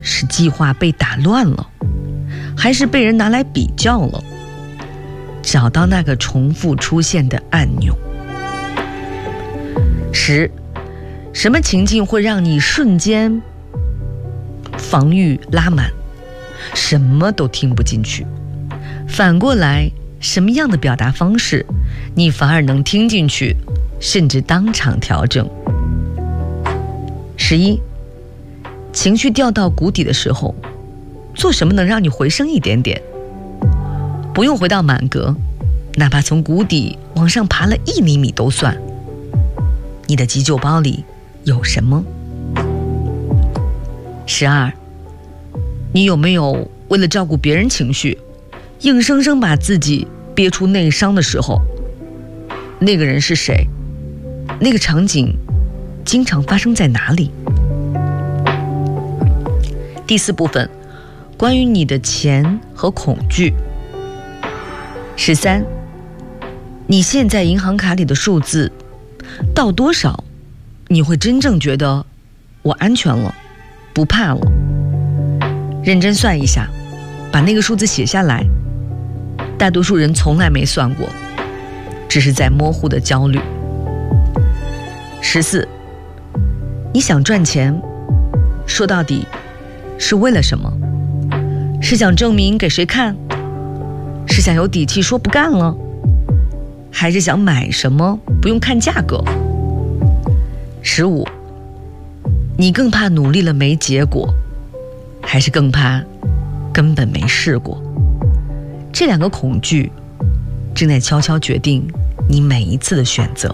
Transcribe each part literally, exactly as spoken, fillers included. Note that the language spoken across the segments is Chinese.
是计划被打乱了，还是被人拿来比较了？找到那个重复出现的按钮。十，什么情境会让你瞬间防御拉满，什么都听不进去？反过来，什么样的表达方式，你反而能听进去，甚至当场调整？十一，情绪掉到谷底的时候，做什么能让你回升一点点？不用回到满格，哪怕从谷底往上爬了一厘米都算。你的急救包里有什么？十二，你有没有为了照顾别人情绪，硬生生把自己憋出内伤的时候？那个人是谁？那个场景经常发生在哪里？第四部分，关于你的钱和恐惧。十三，你现在银行卡里的数字到多少，你会真正觉得我安全了，不怕了？认真算一下，把那个数字写下来。大多数人从来没算过，只是在模糊的焦虑。十四，你想赚钱，说到底是为了什么？是想证明给谁看？是想有底气说不干了？还是想买什么不用看价格？十五，你更怕努力了没结果，还是更怕根本没试过？这两个恐惧正在悄悄决定你每一次的选择。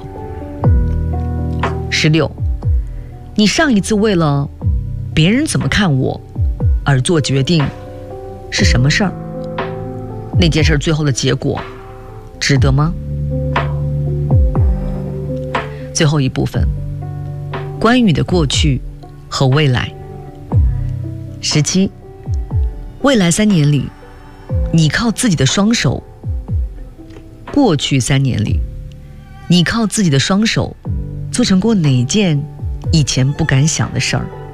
十六，你上一次为了别人怎么看我而做决定是什么事儿？那件事最后的结果值得吗？最后一部分，关于你的过去和未来。十七，未来三年里，你靠自己的双手；过去三年里，你靠自己的双手做成过哪件以前不敢想的事儿？